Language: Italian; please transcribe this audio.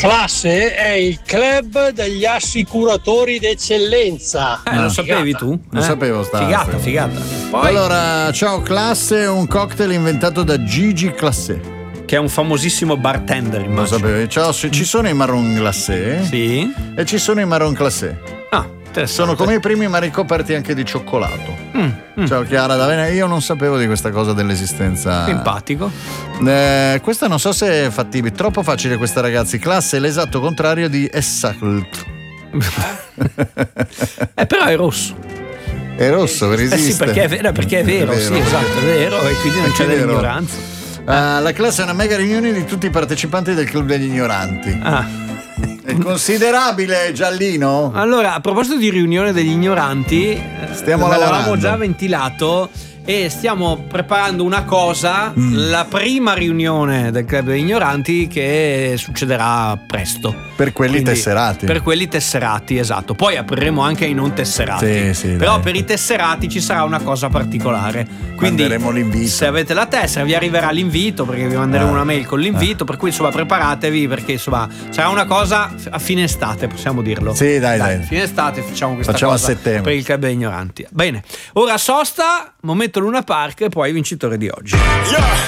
Classe è il club degli assicuratori d'eccellenza. Lo sapevi tu? Lo sapevo, Figata. Poi, allora, ciao Classe, un cocktail inventato da Gigi Classe, che è un famosissimo bartender, immagino. lo sapevi? Ciao, ci sono i marron glacé. Sì. E ci sono i marron glacé. Sono come i primi, ma ricoperti anche di cioccolato. Ciao Chiara da Venezia, io non sapevo di questa cosa dell'esistenza. Simpatico. Questa non so se è fattibile, troppo facile questa, ragazzi. Classe è l'esatto contrario di Essacult. Però è rosso. È rosso, resiste. Sì, perché è vero, sì, esatto, è vero, e quindi non c'è dell'ignoranza. La classe è una mega riunione di tutti i partecipanti del club degli ignoranti. È considerabile, Giallino? Allora, a proposito di riunione degli ignoranti, stiamo l'avevamo lavorando. già ventilato e stiamo preparando una cosa, la prima riunione del club degli ignoranti, che succederà presto. Per quelli tesserati. Per quelli tesserati, esatto. Poi apriremo anche ai non tesserati. Sì, però dai. per i tesserati ci sarà una cosa particolare. Quindi manderemo l'invito. Se avete la tessera vi arriverà l'invito, perché vi manderemo una mail con l'invito, per cui insomma preparatevi, perché insomma sarà una cosa a fine estate, possiamo dirlo. Sì, dai. A fine estate facciamo questa Facciamo cosa a settembre. per il club degli ignoranti. Bene, ora sosta, momento Luna Park e poi vincitore di oggi.